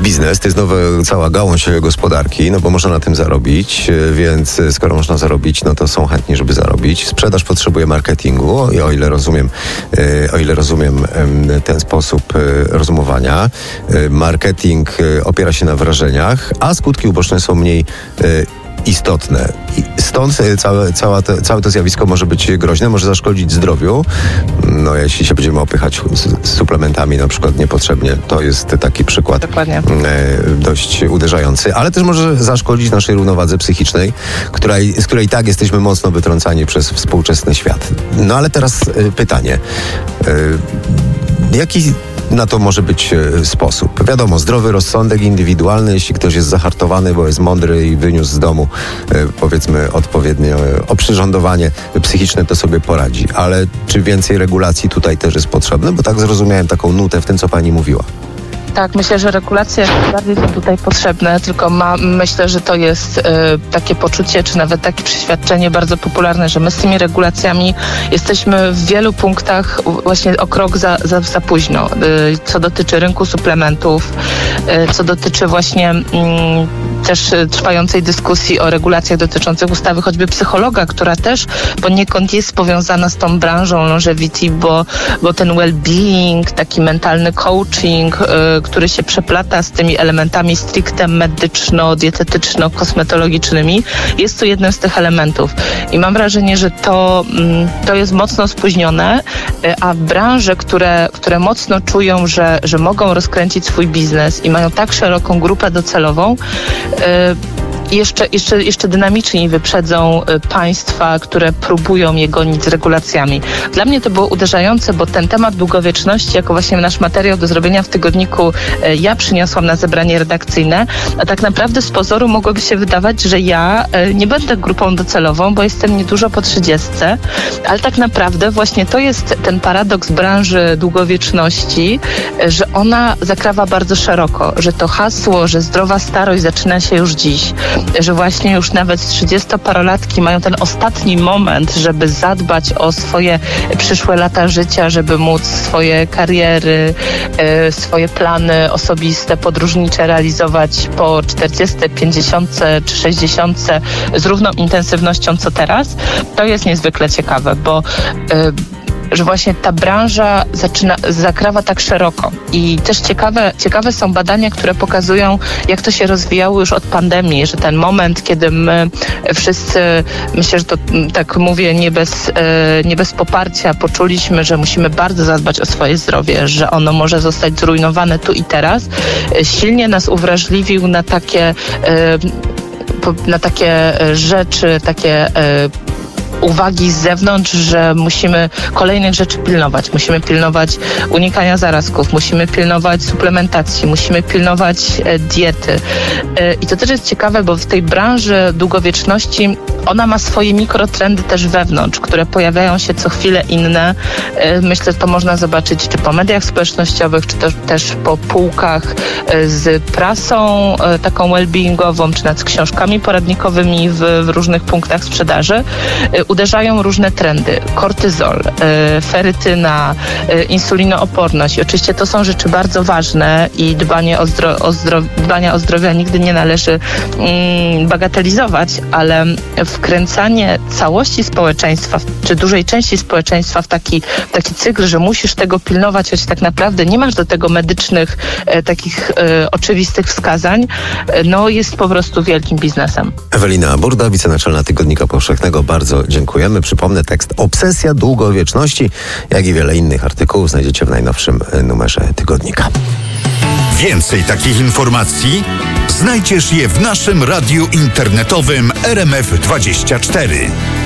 biznes, to jest cała gałąź gospodarki, no bo można na tym zarobić, więc skoro można zarobić, no to są chętni, żeby zarobić. Sprzedaż potrzebuje marketingu, i o ile rozumiem ten sposób rozumowania, marketing opiera się na wrażeniach, a skutki uboczne są mniej istotne. I stąd całe to zjawisko może być groźne, może zaszkodzić zdrowiu. No, jeśli się będziemy opychać suplementami na przykład niepotrzebnie, to jest taki przykład dość uderzający, ale też może zaszkodzić naszej równowadze psychicznej, z której i tak jesteśmy mocno wytrącani przez współczesny świat. No ale teraz pytanie. Jaki na to może być sposób? Wiadomo, zdrowy rozsądek indywidualny, jeśli ktoś jest zahartowany, bo jest mądry i wyniósł z domu, powiedzmy, odpowiednie oprzyrządowanie psychiczne, to sobie poradzi. Ale czy więcej regulacji tutaj też jest potrzebne? Bo tak zrozumiałem taką nutę w tym, co pani mówiła. Tak, myślę, że regulacje bardziej są tutaj potrzebne, tylko myślę, że to jest takie poczucie, czy nawet takie przeświadczenie bardzo popularne, że my z tymi regulacjami jesteśmy w wielu punktach właśnie o krok za późno. Co dotyczy rynku suplementów, co dotyczy właśnie też trwającej dyskusji o regulacjach dotyczących ustawy choćby psychologa, która też poniekąd jest powiązana z tą branżą longevity, bo ten well-being, taki mentalny coaching, który się przeplata z tymi elementami stricte medyczno-dietetyczno-kosmetologicznymi, jest tu jednym z tych elementów. I mam wrażenie, że to jest mocno spóźnione, a branże, które mocno czują, że mogą rozkręcić swój biznes i mają tak szeroką grupę docelową, jeszcze dynamiczniej wyprzedzą państwa, które próbują je gonić z regulacjami. Dla mnie to było uderzające, bo ten temat długowieczności, jako właśnie nasz materiał do zrobienia w tygodniku, ja przyniosłam na zebranie redakcyjne, a tak naprawdę z pozoru mogłoby się wydawać, że ja nie będę grupą docelową, bo jestem niedużo po 30, ale tak naprawdę właśnie to jest ten paradoks branży długowieczności, że ona zakrawa bardzo szeroko, że to hasło, że zdrowa starość zaczyna się już dziś, że właśnie już nawet 30-parolatki mają ten ostatni moment, żeby zadbać o swoje przyszłe lata życia, żeby móc swoje kariery, swoje plany osobiste, podróżnicze realizować po 40, 50 czy 60 z równą intensywnością co teraz. To jest niezwykle ciekawe, bo że właśnie ta branża zakrawa tak szeroko. I też ciekawe są badania, które pokazują, jak to się rozwijało już od pandemii, że ten moment, kiedy my wszyscy, myślę, że to tak mówię nie bez poparcia, poczuliśmy, że musimy bardzo zadbać o swoje zdrowie, że ono może zostać zrujnowane tu i teraz, silnie nas uwrażliwił na takie rzeczy, takie uwagi z zewnątrz, że musimy kolejnych rzeczy pilnować. Musimy pilnować unikania zarazków, musimy pilnować suplementacji, musimy pilnować diety. I to też jest ciekawe, bo w tej branży długowieczności ona ma swoje mikrotrendy też wewnątrz, które pojawiają się co chwilę inne. Myślę, że to można zobaczyć czy po mediach społecznościowych, czy też po półkach z prasą taką well-beingową, czy nawet z książkami poradnikowymi w różnych punktach sprzedaży. Uderzają różne trendy. Kortyzol, ferytyna, insulinooporność. I oczywiście to są rzeczy bardzo ważne i dbanie o zdrowie nigdy nie należy bagatelizować, ale wkręcanie całości społeczeństwa, czy dużej części społeczeństwa w taki cykl, że musisz tego pilnować, choć tak naprawdę nie masz do tego medycznych takich oczywistych wskazań, no jest po prostu wielkim biznesem. Ewelina Burda, wicenaczelna Tygodnika Powszechnego. Bardzo dziękujemy. Przypomnę, tekst Obsesja długowieczności, jak i wiele innych artykułów znajdziecie w najnowszym numerze Tygodnika. Więcej takich informacji znajdziesz je w naszym radiu internetowym RMF24.